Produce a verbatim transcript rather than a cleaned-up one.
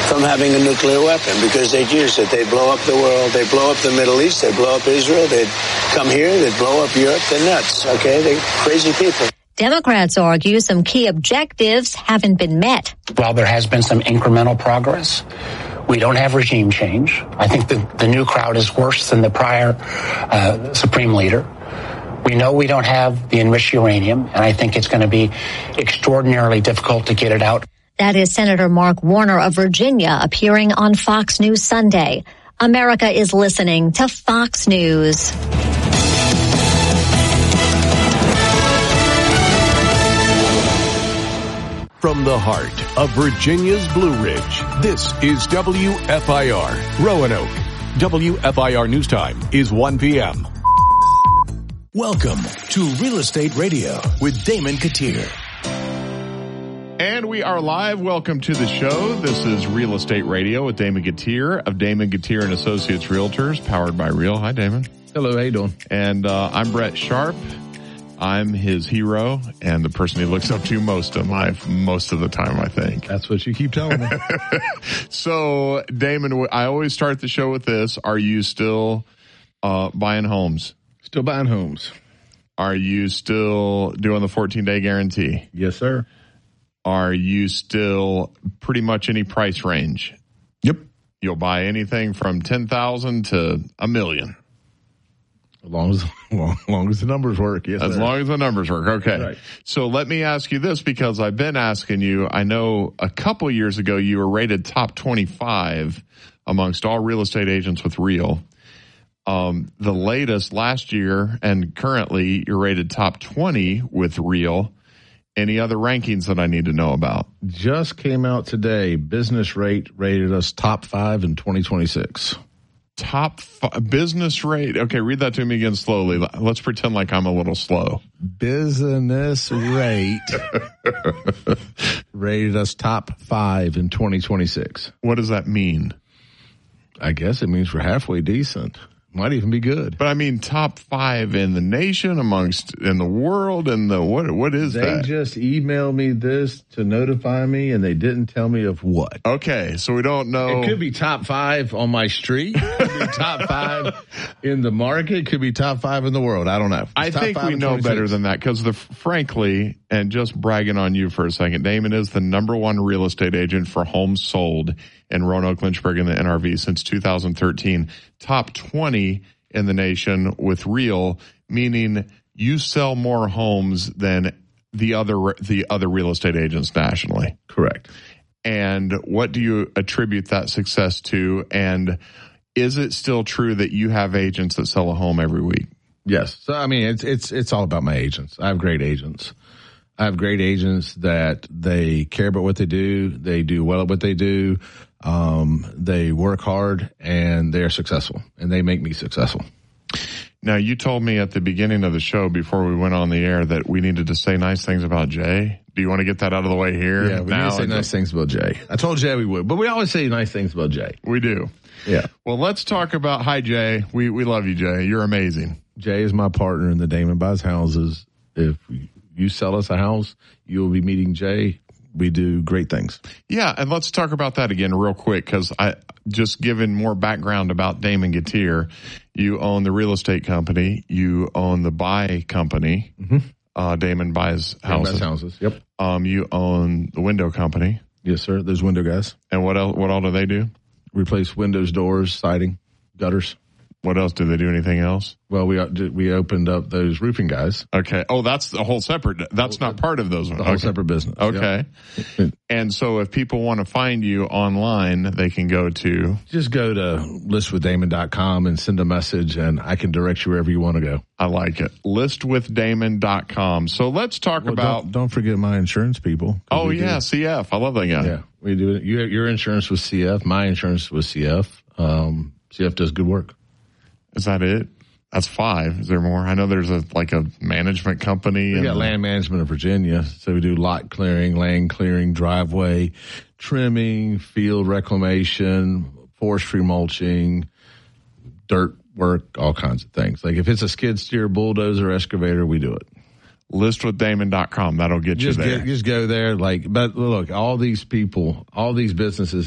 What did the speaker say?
from having a nuclear weapon because they'd use it. They'd blow up the world. They'd blow up the Middle East. They'd blow up Israel. They'd come here. They'd blow up Europe. They're nuts, okay? They're crazy people. Democrats argue some key objectives haven't been met. While there has been some incremental progress, we don't have regime change. I think the, the new crowd is worse than the prior uh, Supreme Leader. We know we don't have the enriched uranium, and I think it's going to be extraordinarily difficult to get it out. That is Senator Mark Warner of Virginia appearing on Fox News Sunday. America is listening to Fox News. From the heart of Virginia's Blue Ridge, this is W F I R, Roanoke. W F I R News Time is one p.m. Welcome to Real Estate Radio with Damon Katir. And we are live. Welcome to the show. This is Real Estate Radio with Damon Katir of Damon Katir and Associates Realtors, powered by Real. Hi, Damon. Hello, how you doing? And uh, I'm Brett Sharp. I'm his hero and the person he looks up to most of my most of the time, I think. That's what you keep telling me. So, Damon, I always start the show with this. Are you still uh, buying homes? Still buying homes. Are you still doing the fourteen-day guarantee? Yes, sir. Are you still pretty much any price range? Yep. You'll buy anything from ten thousand dollars to a million. As long as, long, long as the numbers work, yes, As sir. long as the numbers work, okay. Right. So let me ask you this, because I've been asking you, I know a couple years ago you were rated top twenty-five amongst all real estate agents with Real. Um, the latest last year and currently you're rated top twenty with Real. Any other rankings that I need to know about? Just came out today. Business Rate rated us top five in twenty twenty-six. Top five, business rate. Okay, read that to me again slowly. Let's pretend like I'm a little slow. Business Rate rated us top five in twenty twenty-six. What does that mean? I guess it means we're halfway decent. Might even be good. But I mean, top five in the nation, amongst in the world, and the what? What is they that? They just emailed me this to notify me, and they didn't tell me of what. Okay, so we don't know. It could be top five on my street. It could be top five in the market. It could be top five in the world. I don't know. It's I think we know better than that because, the frankly, and just bragging on you for a second, Damon is the number one real estate agent for homes sold in Roanoke, Lynchburg, and the N R V since two thousand thirteen. Top twenty in the nation with Real, meaning you sell more homes than the other the other real estate agents nationally. Correct. And what do you attribute that success to? And is it still true that you have agents that sell a home every week? Yes. So I mean, it's it's it's all about my agents. I have great agents. I have great agents that they care about what they do. They do well at what they do. Um, they work hard and they're successful and they make me successful. Now, you told me at the beginning of the show before we went on the air that we needed to say nice things about Jay. Do you want to get that out of the way here? Yeah, we now? need to say nice things about Jay. I told Jay we would, but we always say nice things about Jay. We do. Yeah. Well, let's talk about, hi, Jay. We, we love you, Jay. You're amazing. Jay is my partner in the Damon Buys Houses. If you sell us a house, you will be meeting Jay. We do great things. Yeah, and let's talk about that again real quick because I just giving more background about Damon Katir. You own the real estate company. You own the buy company. Mm-hmm. Uh, Damon Buys Houses. Buys Houses. Yep. Um, you own the window company. Yes, sir. There's window guys. And what else? What all do they do? Replace windows, doors, siding, gutters. What else? Do they do anything else? Well, we we opened up those roofing guys. Okay. Oh, that's the whole separate. That's not part of those. The whole okay. separate business. Okay. Yep. And so if people want to find you online, they can go to. Just go to list with damon dot com and send a message, and I can direct you wherever you want to go. I like it. list with damon dot com. So let's talk well, about. Don't, don't forget my insurance people. Oh, yeah. Do. C F. I love that guy. Yeah. We do it. You, your insurance was C F. My insurance was C F. Um, C F does good work. Is that it? That's five. Is there more? I know there's a like a management company. We got the, land management of Virginia, so we do lot clearing, land clearing, driveway trimming, field reclamation, forestry mulching, dirt work, all kinds of things. Like if it's a skid steer, bulldozer, excavator, we do it. list with damon dot com. That'll get just you there. Get, just go there. Like, but look, all these people, all these businesses